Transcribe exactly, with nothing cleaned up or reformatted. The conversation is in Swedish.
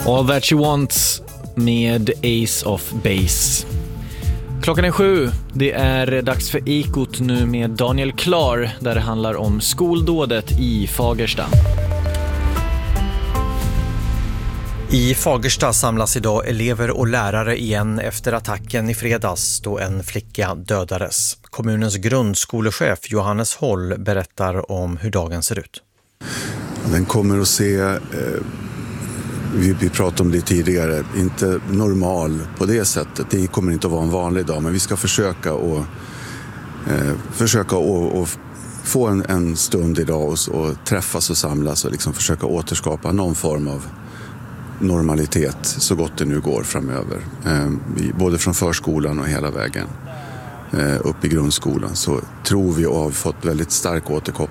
All That You Want med Ace of Base. Klockan är sju. Det är dags för Ekot nu med Daniel Klar, där det handlar om skoldådet i Fagersta. I Fagersta samlas idag elever och lärare igen efter attacken i fredags då en flicka dödades. Kommunens grundskolechef Johannes Håll berättar om hur dagen ser ut. Den kommer att se, eh, vi, vi pratade om det tidigare, inte normal på det sättet. Det kommer inte att vara en vanlig dag, men vi ska försöka och eh, försöka och, och få en, en stund idag och, och träffas och samlas och liksom försöka återskapa någon form av normalitet så gott det nu går framöver. Eh, vi, både från förskolan och hela vägen eh, upp i grundskolan så tror vi och har fått väldigt stark återkoppling